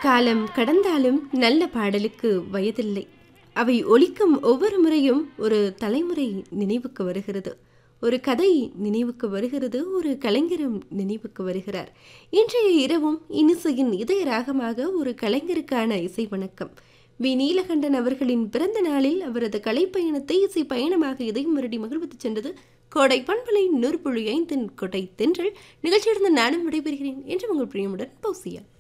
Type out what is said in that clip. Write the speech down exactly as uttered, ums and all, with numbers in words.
காலம் கடந்தாலும் நல்ல பாடலுக்கு வயதில்லை. அவை ஒலிக்கும் ஒவ்வொரு முறையும் ஒரு தலைமுறை நினைவுக்கு வருகிறது. ஒரு கதை நினைவுக்கு வருகிறது. ஒரு கலைஞரும் நினைவுக்கு வருகிறார். இன்றைய இரவும் இன்னிசையின் இதய ராகமாக ஒரு கலைஞருக்கான இசை வணக்கம். வி நீலகண்டன் அவர்களின் பிறந்த நாளில் அவரது கலைப்பயணத்தை இசை பயணமாக இதயம் வருடி மகிழ்வித்து சென்றது கோடை பண்பலை நூறு புள்ளி ஐந்தின் கொடை தென்றல் நிகழ்ச்சியிலிருந்து நானும் விடைபெறுகிறேன் என்று உங்கள் பிரியமுடன் பௌசியா.